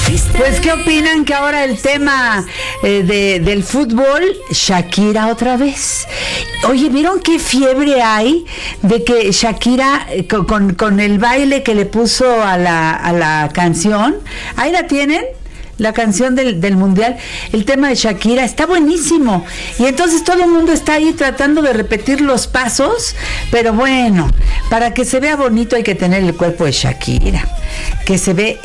Pues, ¿qué opinan que ahora el tema del fútbol, Shakira otra vez? Oye, ¿vieron qué fiebre hay de que Shakira con el baile que le puso a la canción? Ahí la tienen. La canción del Mundial, el tema de Shakira, está buenísimo. Y entonces todo el mundo está ahí tratando de repetir los pasos, pero bueno, para que se vea bonito hay que tener el cuerpo de Shakira, que se ve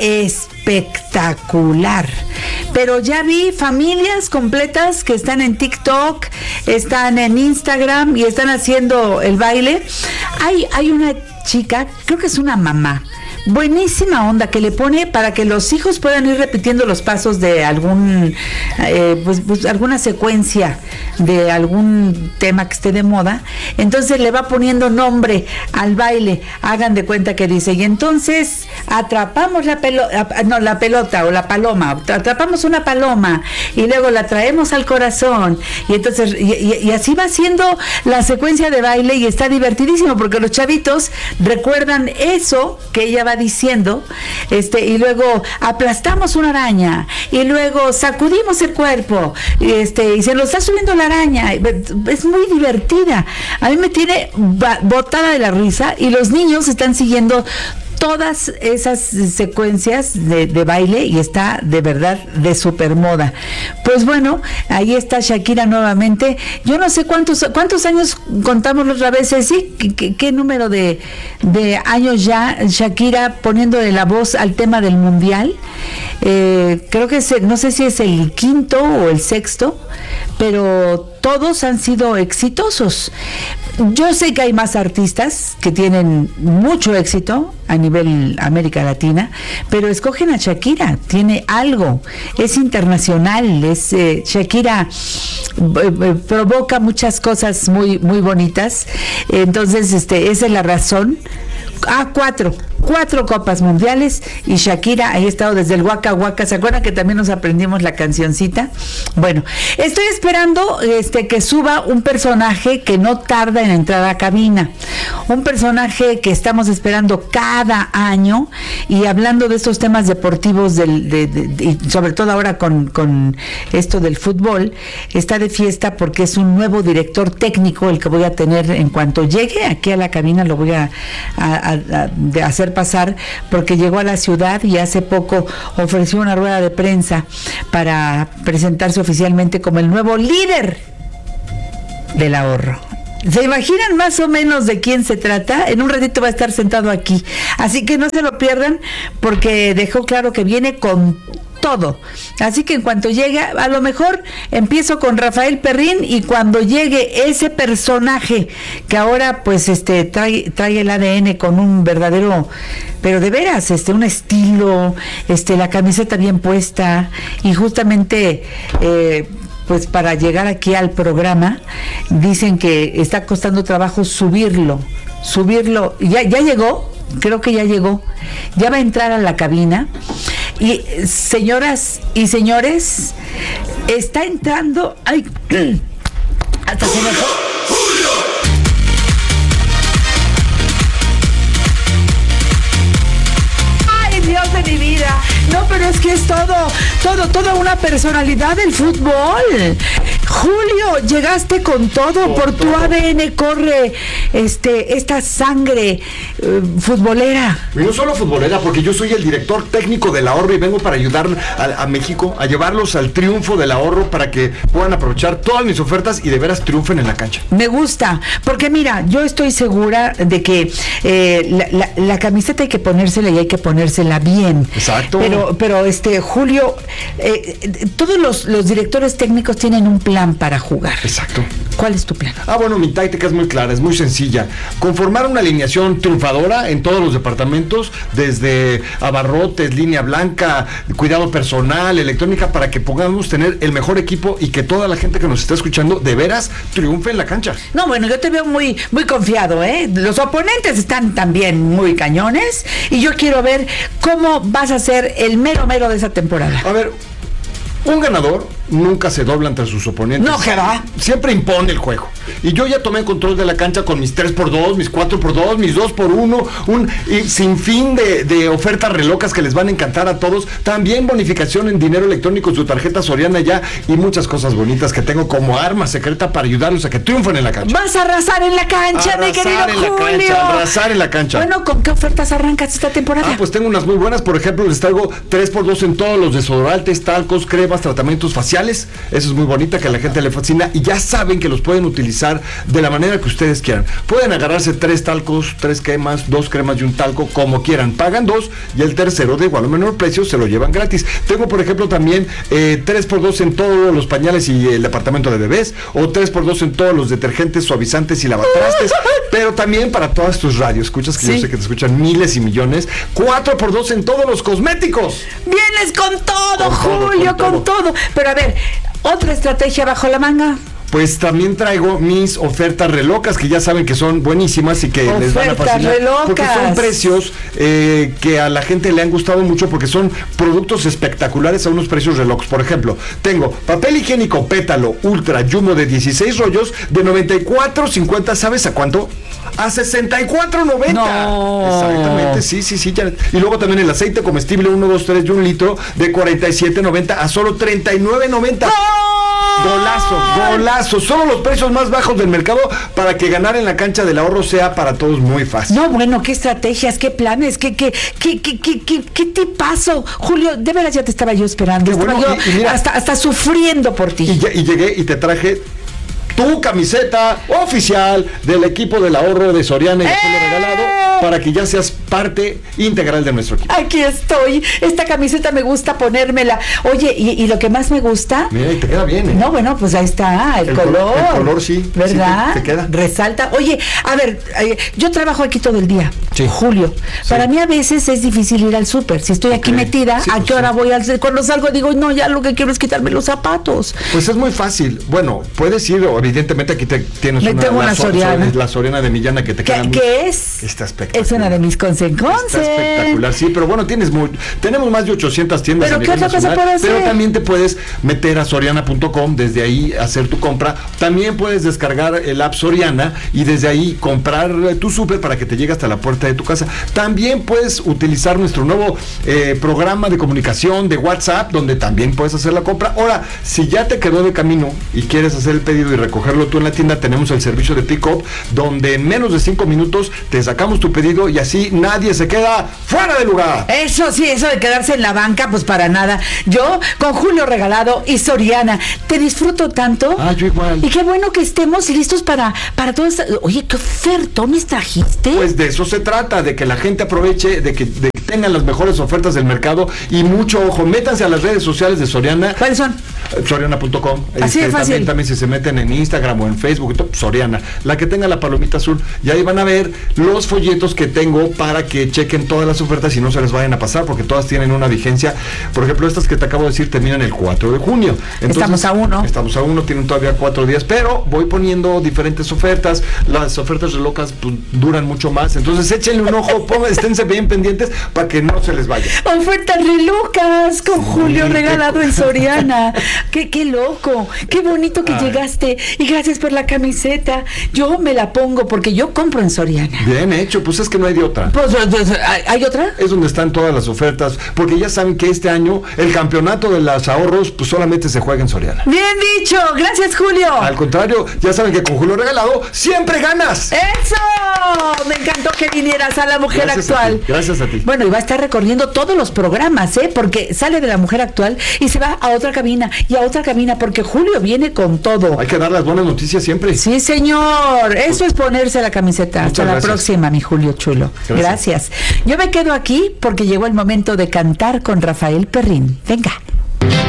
espectacular. Pero ya vi familias completas que están en TikTok, están en Instagram y están haciendo el baile. Hay una chica, creo que es una mamá, buenísima onda que le pone para que los hijos puedan ir repitiendo los pasos de algún alguna secuencia de algún tema que esté de moda. Entonces le va poniendo nombre al baile. Hagan de cuenta que dice, y entonces atrapamos la pelota o la paloma, atrapamos una paloma y luego la traemos al corazón, y entonces y así va haciendo la secuencia de baile, y está divertidísimo porque los chavitos recuerdan eso que ella va diciendo, y luego aplastamos una araña, y luego sacudimos el cuerpo, y se nos está subiendo la araña. Es muy divertida, a mí me tiene botada de la risa, y los niños están siguiendo todas esas secuencias de baile, y está de verdad de super moda. Pues bueno, ahí está Shakira nuevamente. Yo no sé cuántos años contamos la otra vez, ¿sí? ¿Qué número de años ya Shakira poniéndole la voz al tema del Mundial? Creo que no sé si es el quinto o el sexto, pero todos han sido exitosos. Yo sé que hay más artistas que tienen mucho éxito a nivel América Latina, pero escogen a Shakira, tiene algo, es internacional, Shakira provoca muchas cosas muy, muy bonitas. Entonces, esa es la razón. Cuatro copas mundiales, y Shakira ahí ha estado desde el Waka Waka. ¿Se acuerdan que también nos aprendimos la cancioncita? Bueno, estoy esperando que suba un personaje que no tarda en entrar a cabina, un personaje que estamos esperando cada año, y hablando de estos temas deportivos y sobre todo ahora con esto del fútbol, está de fiesta porque es un nuevo director técnico el que voy a tener. En cuanto llegue aquí a la cabina lo voy a hacer pasar, porque llegó a la ciudad y hace poco ofreció una rueda de prensa para presentarse oficialmente como el nuevo líder del ahorro. ¿Se imaginan más o menos de quién se trata? En un ratito va a estar sentado aquí, así que no se lo pierdan, porque dejó claro que viene con todo. Así que en cuanto llegue, a lo mejor empiezo con Rafael Perrín, y cuando llegue ese personaje que ahora pues trae el ADN con un verdadero, pero de veras, un estilo, la camiseta bien puesta, y justamente pues para llegar aquí al programa dicen que está costando trabajo subirlo, ya llegó, creo que ya llegó, ya va a entrar a la cabina. Y señoras y señores, está entrando, ay, hasta se me fue. Ay, Dios de mi vida. No, pero es que es toda una personalidad del fútbol. Julio, llegaste con todo, por tu ADN corre esta sangre futbolera. Y no solo futbolera, porque yo soy el director técnico del ahorro y vengo para ayudar a México a llevarlos al triunfo del ahorro, para que puedan aprovechar todas mis ofertas y de veras triunfen en la cancha. Me gusta, porque mira, yo estoy segura de que la camiseta hay que ponérsela, y hay que ponérsela bien. Exacto. Pero Julio, todos los directores técnicos tienen un plan para jugar. Exacto. ¿Cuál es tu plan? Bueno, mi táctica es muy clara, es muy sencilla. Conformar una alineación triunfadora en todos los departamentos, desde abarrotes, línea blanca, cuidado personal, electrónica, para que podamos tener el mejor equipo y que toda la gente que nos está escuchando de veras triunfe en la cancha. No, bueno, yo te veo muy, muy confiado, ¿eh? Los oponentes están también muy cañones, y yo quiero ver cómo vas a ser el mero de esa temporada. A ver, Un ganador nunca se dobla entre sus oponentes. No, ¿qué va? Siempre impone el juego. Y yo ya tomé control de la cancha con mis 3x2, mis 4x2, mis 2x1, un sinfín de ofertas relocas que les van a encantar a todos. También bonificación en dinero electrónico, su tarjeta Soriana ya, y muchas cosas bonitas que tengo como arma secreta para ayudarlos a que triunfen en la cancha. Vas a arrasar en la cancha, mi querido Julio. Arrasar en la cancha. Bueno, ¿con qué ofertas arrancas esta temporada? Pues tengo unas muy buenas. Por ejemplo, les traigo 3x2 en todos los desodorantes, talcos, cremas, tratamientos faciales. Eso es muy bonita, que a la gente le fascina, y ya saben que los pueden utilizar de la manera que ustedes quieran. Pueden agarrarse 3 talcos, 3 cremas, 2 cremas y un talco, como quieran. Pagan 2 y el tercero de igual o menor precio se lo llevan gratis. Tengo, por ejemplo, también 3x2 en todos los pañales y el departamento de bebés, o 3x2 en todos los detergentes, suavizantes y lavatrastes. Pero también para todas tus radioescuchas, que yo sé que te escuchan miles y millones, 4x2 en todos los cosméticos. Vienes con todo, Julio, con todo. Pero a ver, otra estrategia bajo la manga. Pues también traigo mis ofertas relocas, que ya saben que son buenísimas y que les van a fascinar. Relocas. Porque son precios que a la gente le han gustado mucho, porque son productos espectaculares a unos precios relocos. Por ejemplo, tengo papel higiénico Pétalo Ultra Jumbo de 16 rollos de $94.50. ¿Sabes a cuánto? A $64.90. No. Exactamente, sí. Ya. Y luego también el aceite comestible 1, 2, 3 de 1 litro de $47.90 a solo $39.90. Golazo. Solo los precios más bajos del mercado, para que ganar en la cancha del ahorro sea para todos muy fácil. No, bueno, qué estrategias, qué planes, qué tipazo. Julio, de veras ya te estaba yo esperando. Qué bueno, yo y mira, hasta sufriendo por ti. Y llegué y te traje tu camiseta oficial del equipo del ahorro de Soriana y Julio Regalado, para que ya seas parte integral de nuestro equipo. Aquí estoy. Esta camiseta me gusta ponérmela. Oye, y lo que más me gusta... Mira, y te queda bien, ¿eh? No, bueno, pues ahí está, el color. El color sí. ¿Verdad? Sí, te queda. Resalta. Oye, a ver, yo trabajo aquí todo el día. Sí. Julio. Sí. Para mí a veces es difícil ir al súper. Si estoy aquí metida, ¿a qué hora voy al... Cuando salgo digo, no, ya lo que quiero es quitarme los zapatos. Pues es muy fácil. Bueno, puedes ir, evidentemente aquí tienes una Soriana. La Soriana de Millana, que te queda muy... ¿Qué es? Está espectacular. Es una de mis consecuencias. Está espectacular, sí, pero bueno, tenemos más de 800 tiendas a nivel nacional. Pero también te puedes meter a soriana.com, desde ahí hacer tu compra. También puedes descargar el app Soriana y desde ahí comprar tu súper para que te llegue hasta la puerta de tu casa. También puedes utilizar nuestro nuevo programa de comunicación de WhatsApp, donde también puedes hacer la compra. Ahora, si ya te quedó de camino y quieres hacer el pedido y recogerlo tú en la tienda, tenemos el servicio de pick-up, donde en menos de 5 minutos te sacamos tu pedido y así nadie se queda fuera de lugar. Eso sí, eso de quedarse en la banca, pues para nada. Yo, con Julio Regalado y Soriana, te disfruto tanto. Yo igual. Y qué bueno que estemos listos para todo esto. Oye, ¿qué ofertones trajiste? Pues de eso se trata, de que la gente aproveche, de que tengan las mejores ofertas del mercado. Y mucho ojo, métanse a las redes sociales de Soriana. ¿Cuáles son? Soriana.com. Así de fácil. También si se meten en Instagram o en Facebook, Soriana, la que tenga la palomita azul, y ahí van a ver los folletos que tengo para que chequen todas las ofertas y no se les vayan a pasar, porque todas tienen una vigencia. Por ejemplo, estas que te acabo de decir terminan el 4 de junio. Entonces, estamos a 1, tienen todavía 4 días, pero voy poniendo diferentes ofertas. Las ofertas relocas pues, duran mucho más, entonces échenle un ojo, esténse bien pendientes para que no se les vaya. Ofertas relocas con Julio Regalado en Soriana. Qué loco, qué bonito que llegaste, y gracias por la camiseta. Yo me la pongo porque yo compro en Soriana. Bien hecho, pues es que no hay de otra. Pues, ¿hay otra? Es donde están todas las ofertas, porque ya saben que este año el campeonato de los ahorros pues solamente se juega en Soriana. Bien dicho, gracias Julio. Al contrario, ya saben que con Julio Regalado siempre ganas. ¡Eso! Me encantó que vinieras a La Mujer Actual. Gracias a ti. Bueno, y va a estar recorriendo todos los programas, porque sale de La Mujer Actual y se va a otra cabina y a otra cabina, porque Julio viene con todo. Hay que dar las buenas noticias siempre. Sí, señor. Eso es ponerse la camiseta. Hasta la próxima, mi Julio chulo. Gracias. Yo me quedo aquí porque llegó el momento de cantar con Rafael Perrín. Venga.